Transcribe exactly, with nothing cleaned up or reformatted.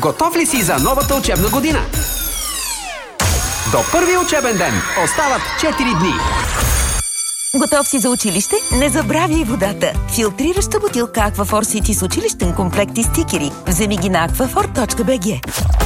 Готов ли си за новата учебна година? До първи учебен ден остават четири дни. Готов си за училище? Не забравяй водата! Филтрираща бутилка Аквафор Сити с училищен комплект и стикери. Вземи ги на аквафор точка би джи.